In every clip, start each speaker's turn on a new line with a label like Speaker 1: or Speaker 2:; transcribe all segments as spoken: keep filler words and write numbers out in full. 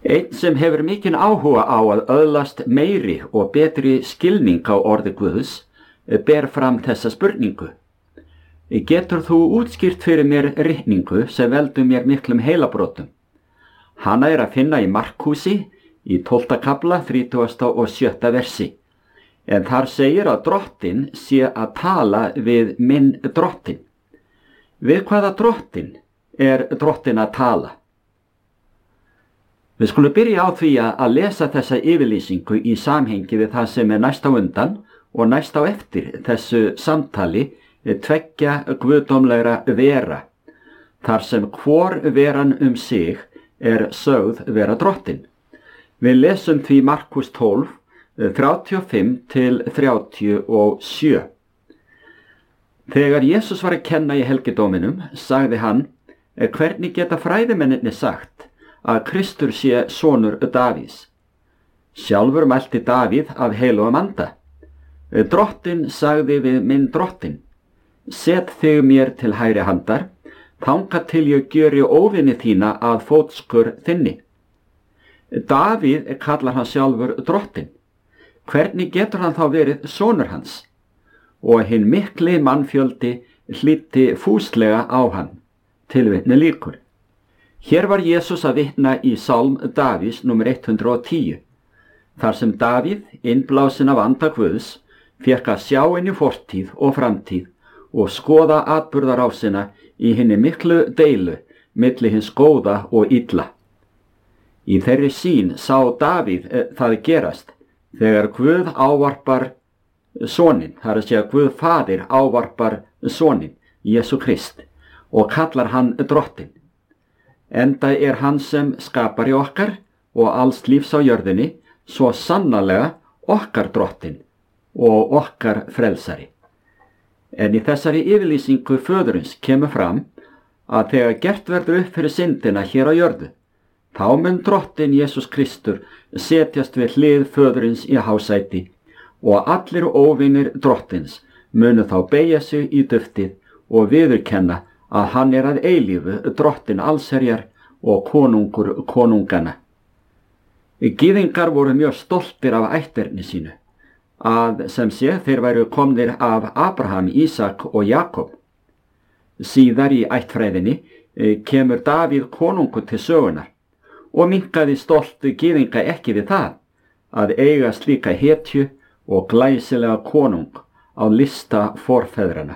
Speaker 1: Einn sem hefur mikinn áhuga á að öðlast meiri og betri skilning á orði Guðs ber fram þessa spurningu. Getur þú útskýrt fyrir mér ritningu sem veldur mér miklum heilabrotum? Hana er að finna í Markúsi í tólfta kafla þrítugasta og sjötta versi. En þar segir að drottinn sé að tala við minn drottinn. Við hvaða drottinn er drottinn að tala? Við skulum byrja á því að lesa þessa yfirlýsingu í samhengi við það sem er næst á undan og næst á eftir þessu samtali tveggja guðdómlegra vera, þar sem hvor veran um sig er sögð vera drottinn. Við lesum því Markús tólf, þrjátíu og fimm til þrjátíu og sjö. Þegar Jesús var að kenna í helgidóminum, sagði hann, hvernig geta fræðimennirnir sagt að Kristur sé sonur Davíðs? Sjálfur mælti Davíð af heilugum anda. Drottinn sagði við minn drottinn, set þig mér til hægri handar, þangað til ég gjöri óvini þína að fótskur þinni. Davíð kallar hann sjálfur drottinn. Hvernig getur hann þá verið sonur hans? Og hinn mikli mannfjöldi hlýddi fúslega á hann. Tilvitni lýkur. Hér var Jesús að vitna í Sálm Davíðs númer hundrað og tíu, þar sem Davíð, innblásin af anda Guðs, fékk að sjá inn í fortíð og framtíð og skoða atburðarásina í hinni miklu deilu milli hins góða og illa. Í þeirri sýn sá Davíð e, það gerast þegar Guð ávarpar soninn, það er að segja Guð faðir ávarpar soninn, Jesú Krist, og kallar hann drottinn. Enda er hann sem skapari okkar og alls lífs á jörðinni svo sannarlega okkar drottinn og okkar frelsari. En í þessari yfirlýsingu föðurins kemur fram að þegar gert verður upp fyrir syndina hér á jörðu, þá mun drottinn Jesús Kristur setjast við hlið föðurins í hásæti og allir óvinir drottins munu þá beygja sig í duftið og viðurkenna að hann er að eilífu drottinn allsherjar og konungur konungana. Gyðingar voru mjög stoltir af ætterni sínu, að sem sé þeir væru komnir af Abraham, Ísak og Jakob. Síðar í ættfræðinni kemur Davíð konungur til sögunar og minnkaði stolt gyðinga ekki við það að eiga slíka hetju og glæsilega konung á lista forfeðrana.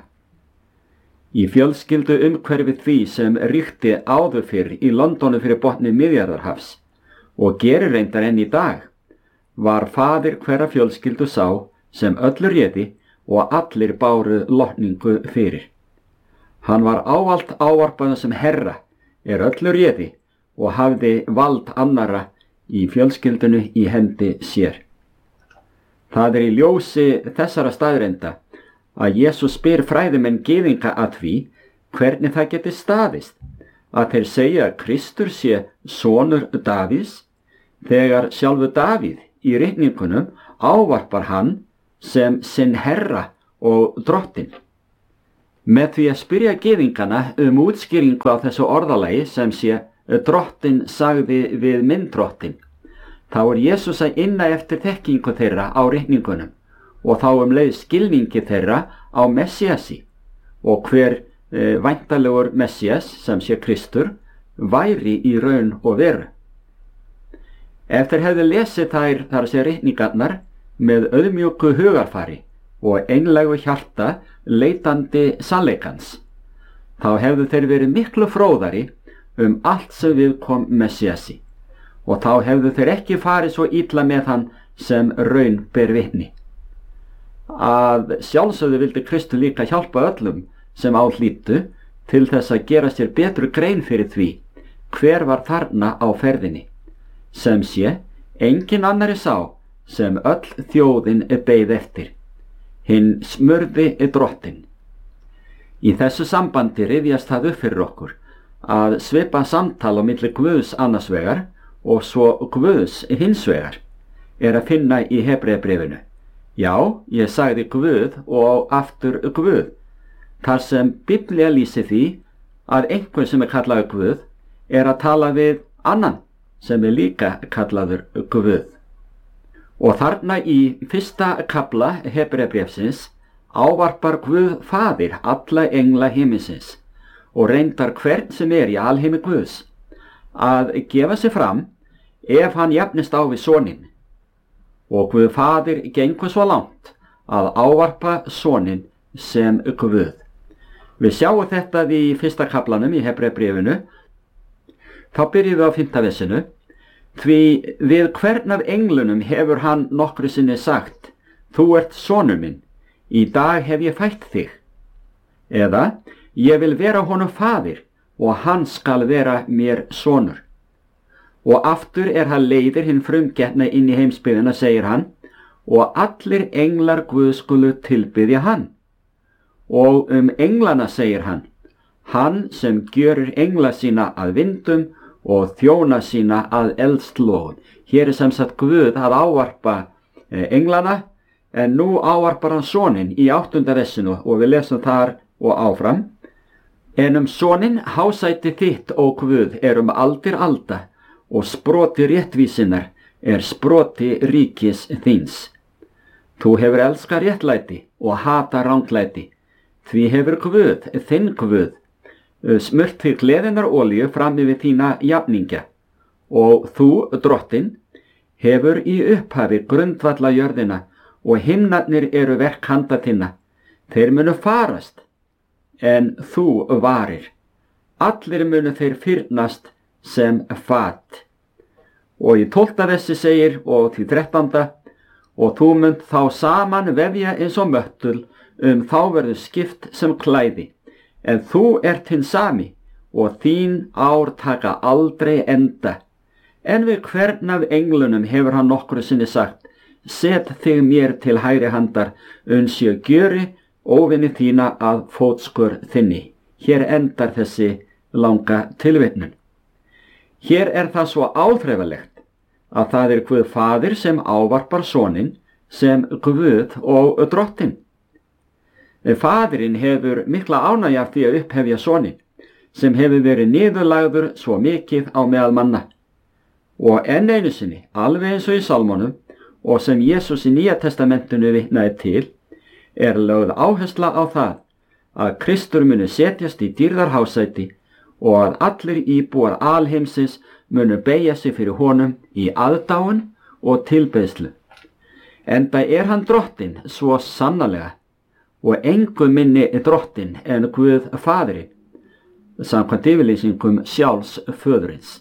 Speaker 1: Í fjölskyldu umhverfi því sem ríkti áður fyrr í Londonu fyrir botni Miðjarðarhafs og gerir reyndar enn í dag, var faðir hverra fjölskyldu sá sem öllu réði og allir báru lotningu fyrir. Hann var ávallt ávarpaður sem herra, er öllu réði og hafði vald annara í fjölskyldunu í hendi sér. Það er í ljósi þessara staðreynda að Jesús spyr fræðimenn gyðinga að því hvernig það geti staðist að þeir segja að Kristur sé sonur Davíðs þegar sjálfur Davíð í ritningunum ávarpar hann sem sinn herra og drottinn. Með því að spyrja gyðingana um útskýringu á þessu orðalagi sem sé drottinn sagði við minn drottinn, þá er Jesús að inna eftir þekkingu þeirra á ritningunum og þá um leið skilningi þeirra á Messiasi og hver e, væntanlegur Messias sem sé Kristur væri í raun og veru. Ef þeir hefðu lesið þær þar að segja ritningarnar með auðmjúku hugarfari og einlægu hjarta leitandi sannleikans, þá hefðu þeir verið miklu fróðari um allt sem viðkom Messiasi og þá hefðu þeir ekki farið svo illa með hann sem raun ber vitni. Að sjálfsögðu vildi Kristur líka hjálpa öllum sem á hlýddu til þess að gera sér betru grein fyrir því hver var þarna á ferðinni, sem sé engin annari sá sem öll þjóðin beið eftir, hinn smurði drottinn. Í þessu sambandi rifjast það upp fyrir okkur að svipa samtal á milli Guðs annars vegar og svo Guðs hins vegar er að finna í Hebreabréfinu. Já, ég sagði Guð og aftur Guð, þar sem Biblía lýsir því að einhver sem er kallaður Guð er að tala við annan sem er líka kallaður Guð. Og þarna í fyrsta kafla Hebreabréfsins ávarpar Guð Faðir alla engla himinsins og reyndar hvern sem er í alheimi Guðs að gefa sig fram ef hann jafnist á við soninn. Og Guð Faðir gengur svo langt að ávarpa soninn sem Guð. Við sjáum þetta í fyrsta kaflanum í Hebreabréfinu. Þá byrjum við á fimmta versinu. Því við hvern af englunum hefur hann nokkru sinni sagt, þú ert sonur minn, í dag hef ég fætt þig. Eða, ég vil vera honum faðir og hann skal vera mér sonur. Og aftur er hann leiðir hinn frumgetna inn í heimsbyggðina, segir hann, og allir englar Guð skulu tilbiðja hann. Og um englana segir hann, hann sem gjörir engla sína að vindum og þjóna sína að eldslógun. Hér er sem sagt Guð að ávarpa englana, en nú ávarpar hann soninn í áttunda versinu og við lesum þar og áfram. En um soninn hásæti þitt, ó Guð, er um aldir alda, og sproti réttvísinnar er sproti ríkis þíns. Þú hefur elskað réttlæti og hata ranglæti, því hefur Guð, þinn Guð, smurt þig gleðinnar olíu fram yfir þína jafningja, og þú, drottinn, hefur í upphafi grundvalla jörðina og himnarnir eru verk handa þinna. Þeir munu farast, en þú varir. Allir munu þeir fyrnast sem fat. Og í tólfta versi segir, og til þrettánda, og þú munt þá saman vefja eins og möttul, um þá verður skipt sem klæði. En þú ert hinn sami, og þín ár taka aldrei enda. En við hvern af englunum hefur hann nokkru sinni sagt, set þig mér til hægri handar, uns ég gjöri óvinni þína að fótskur þinni. Hér endar þessi langa tilvitnun. Hér er það svo áþreifalegt að það er Guð Faðir sem ávarpar soninn sem Guð og drottinn. Faðirinn hefur mikla ánægju af því að upphefja soninn, sem hefur verið niðurlagður svo mikið á meðal manna. Og enn einu sinni, alveg eins og í Salmonum, og sem Jesús í Nýja testamentinu vitnaði til, er lögð áhersla á það að Kristur muni setjast í dýrðarhásæti og að allir íbúar alheimsins munu beygja sig fyrir honum í aðdáun og tilbeiðslu. Enda er hann drottinn svo sannarlega, og engu minni drottinn en Guð Faðirinn, samkvæmt yfirlýsingum sjálfs föðurins.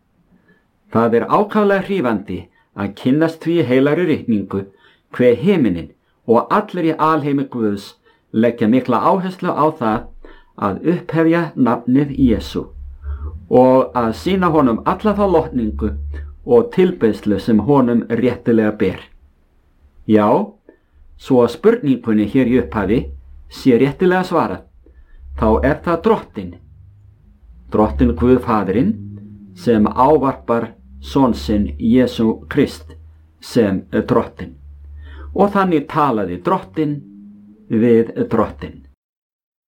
Speaker 1: Það er ákaflega hrífandi að kynnast því heilagri ritningu hve himinin og allir í alheimi Guðs leggja mikla áherslu á það að upphefja nafnið Jesú og að sýna honum alla þá lotningu og tilbeiðslu sem honum réttilega ber. Já, svo að spurningunni hér í upphafi sé réttilega svarað, þá er það drottinn, drottinn Guð Faðirinn, sem ávarpar son sinn Jesú Krist sem drottinn. Og þannig talaði drottinn við drottinn.